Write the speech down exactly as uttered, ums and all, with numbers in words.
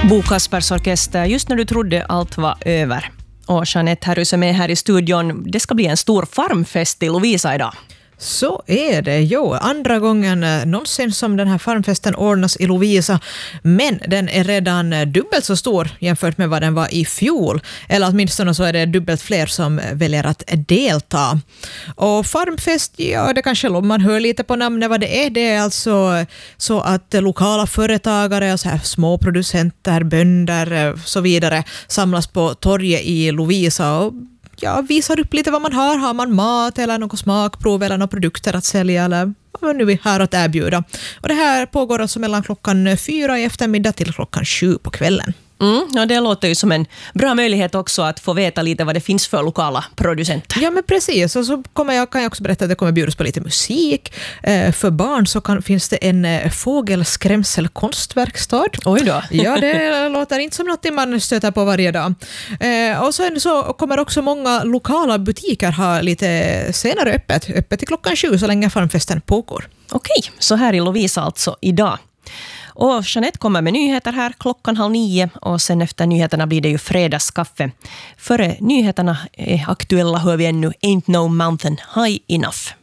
Bo Kaspers Orkester, just när du trodde allt var över. Och Jeanette Härrys är med här i studion. Det ska bli en stor farmfest i Lovisa idag. Så är det, jo. Andra gången någonsin som den här farmfesten ordnas i Lovisa. Men den är redan dubbelt så stor jämfört med vad den var i fjol. Eller åtminstone så är det dubbelt fler som väljer att delta. Och farmfest, ja, det kanske om man hör lite på namnet vad det är. Det är alltså så att lokala företagare och så här små producenter, bönder och så vidare samlas på torget i Lovisa och ja, visar upp lite vad man har. Har man mat eller något smakprov eller några produkter att sälja eller vad nu vi har att erbjuda. Och det här pågår alltså mellan klockan fyra i eftermiddag till klockan sju på kvällen. Mm, ja, det låter ju som en bra möjlighet också att få veta lite vad det finns för lokala producenter. Ja, men precis. Och så kommer jag, kan jag också berätta att det kommer bjudas på lite musik. Eh, för barn så kan, finns det en eh, fågelskrämselkonstverkstad. Oj då. Ja, det låter inte som något man stöter på varje dag. Eh, och sen så kommer också många lokala butiker ha lite senare öppet. Öppet till klockan sju så länge farmfesten pågår. Okej, så här i Lovisa alltså idag. Och Jeanette kommer med nyheter här klockan halv nio och sen efter nyheterna blir det ju fredagskaffe. Före nyheterna är aktuella hör vi ännu Ain't No Mountain High Enough.